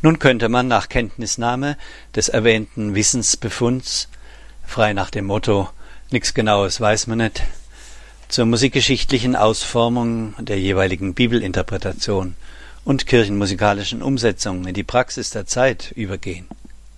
Nun könnte man nach Kenntnisnahme des erwähnten Wissensbefunds, frei nach dem Motto »Nix Genaues weiß man nicht«, zur musikgeschichtlichen Ausformung der jeweiligen Bibelinterpretation und kirchenmusikalischen Umsetzung in die Praxis der Zeit übergehen.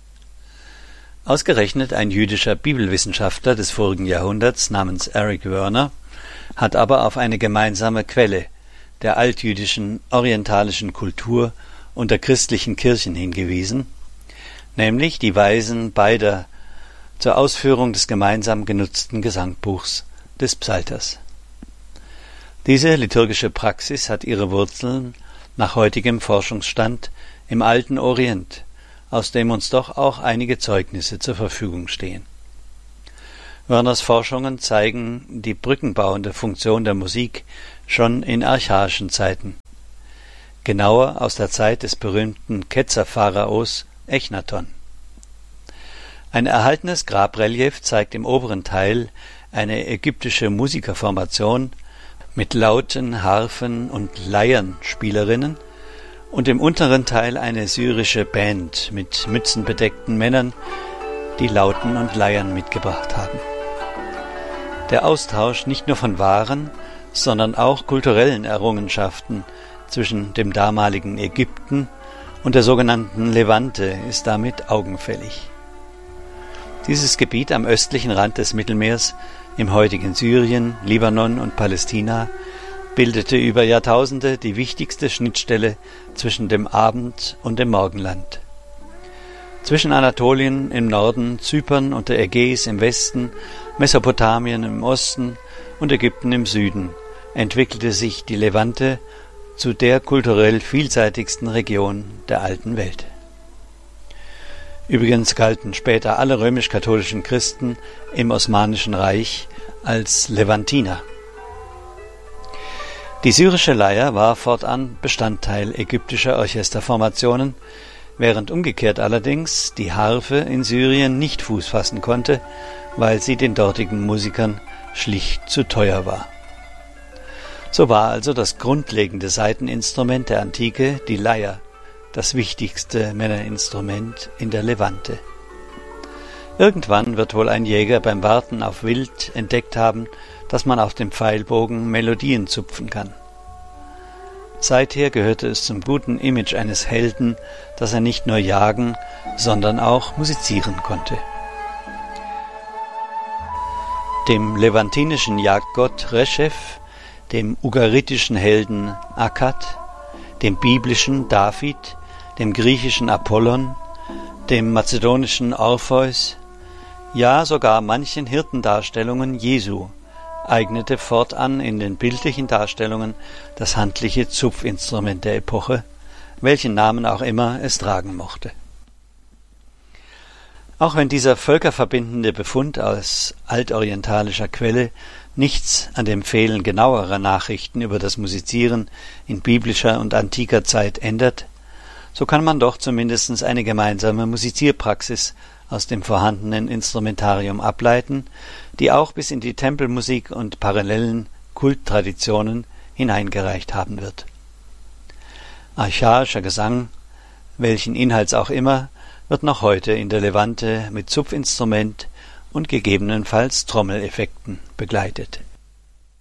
Ausgerechnet ein jüdischer Bibelwissenschaftler des vorigen Jahrhunderts namens Eric Werner hat aber auf eine gemeinsame Quelle der altjüdischen orientalischen Kultur und der christlichen Kirchen hingewiesen, nämlich die Weisen beider zur Ausführung des gemeinsam genutzten Gesangbuchs des Psalters. Diese liturgische Praxis hat ihre Wurzeln nach heutigem Forschungsstand im alten Orient, aus dem uns doch auch einige Zeugnisse zur Verfügung stehen. Werners Forschungen zeigen die brückenbauende Funktion der Musik schon in archaischen Zeiten, genauer aus der Zeit des berühmten Ketzerpharaos Echnaton. Ein erhaltenes Grabrelief zeigt im oberen Teil eine ägyptische Musikerformation mit Lauten, Harfen und Leiernspielerinnen und im unteren Teil eine syrische Band mit mützenbedeckten Männern, die Lauten und Leiern mitgebracht haben. Der Austausch nicht nur von Waren, sondern auch kulturellen Errungenschaften zwischen dem damaligen Ägypten und der sogenannten Levante ist damit augenfällig. Dieses Gebiet am östlichen Rand des Mittelmeers, im heutigen Syrien, Libanon und Palästina, bildete über Jahrtausende die wichtigste Schnittstelle zwischen dem Abend- und dem Morgenland. Zwischen Anatolien im Norden, Zypern und der Ägäis im Westen, Mesopotamien im Osten und Ägypten im Süden entwickelte sich die Levante zu der kulturell vielseitigsten Region der alten Welt. Übrigens galten später alle römisch-katholischen Christen im Osmanischen Reich als Levantiner. Die syrische Leier war fortan Bestandteil ägyptischer Orchesterformationen, während umgekehrt allerdings die Harfe in Syrien nicht Fuß fassen konnte, weil sie den dortigen Musikern schlicht zu teuer war. So war also das grundlegende Saiteninstrument der Antike die Leier, das wichtigste Männerinstrument in der Levante. Irgendwann wird wohl ein Jäger beim Warten auf Wild entdeckt haben, dass man auf dem Pfeilbogen Melodien zupfen kann. Seither gehörte es zum guten Image eines Helden, dass er nicht nur jagen, sondern auch musizieren konnte. Dem levantinischen Jagdgott Reshef, dem ugaritischen Helden Akkad, dem biblischen David, dem griechischen Apollon, dem mazedonischen Orpheus, ja sogar manchen Hirtendarstellungen Jesu eignete fortan in den bildlichen Darstellungen das handliche Zupfinstrument der Epoche, welchen Namen auch immer es tragen mochte. Auch wenn dieser völkerverbindende Befund aus altorientalischer Quelle nichts an dem Fehlen genauerer Nachrichten über das Musizieren in biblischer und antiker Zeit ändert, so kann man doch zumindest eine gemeinsame Musizierpraxis aus dem vorhandenen Instrumentarium ableiten, die auch bis in die Tempelmusik und parallelen Kulttraditionen hineingereicht haben wird. Archaischer Gesang, welchen Inhalts auch immer, wird noch heute in der Levante mit Zupfinstrument und gegebenenfalls Trommeleffekten begleitet.